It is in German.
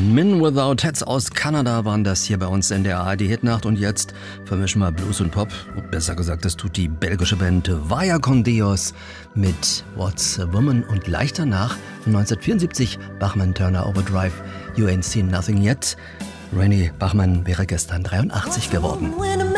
Men Without Hats aus Kanada waren das hier bei uns in der ARD-Hitnacht. Und jetzt vermischen wir Blues und Pop. Besser gesagt, das tut die belgische Band Vaya con Dios mit What's a Woman. Und gleich danach, von 1974, Bachman Turner Overdrive, You Ain't Seen Nothing Yet. Rennie Bachman wäre gestern 83 geworden.